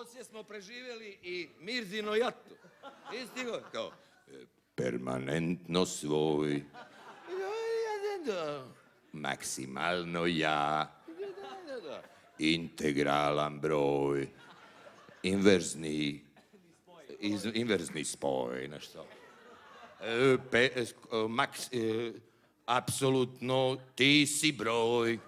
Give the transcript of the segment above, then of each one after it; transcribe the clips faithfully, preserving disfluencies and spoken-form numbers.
poslije smo preživjeli i Mirzino jatu. Istigo, kao, permanentno svoj, maksimalno ja, integralan broj, inverzni, iz, inverzni spoj, nešto. E, pe, e, maks, e, apsolutno ti si broj.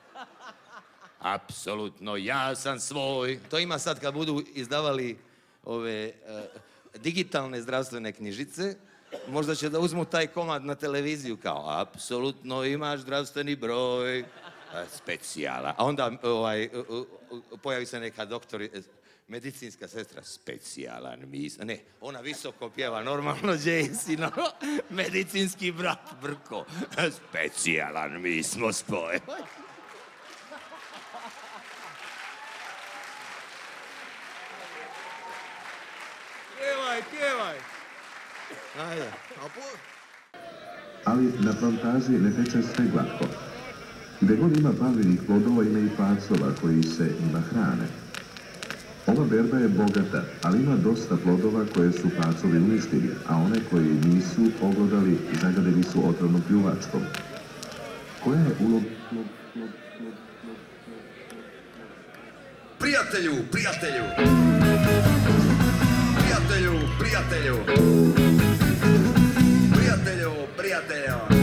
Apsolutno, ja sam svoj. To ima sad kad budu izdavali ove uh, digitalne zdravstvene knjižice, možda će da uzmu taj komad na televiziju kao apsolutno imaš zdravstveni broj, uh, specijala. A onda ovaj, uh, uh, pojavi se neka doktor, uh, medicinska sestra, specijalan mis... Ne, ona visoko pjeva, normalno Jaycee, no, medicinski brat Brko, specijalan, mi smo spoj. Pjevaj, pjevaj! Ajde, a po... Ali na plantaziji ne teče sve glatko. Gde god ima palminih plodova ima i pacova koji se njima hrane. Ova berba je bogata, ali ima dosta plodova koje su pacovi uništili, a one koji nisu pogodali zagadili su otrovnom pljuvačkom. Koja je ulog... Prijatelju, prijatelju! Prijatelju, prijatelju! Prijatelju, prijatelju!